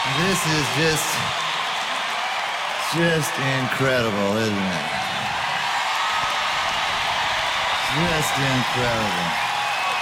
This is just incredible, isn't it? Just incredible.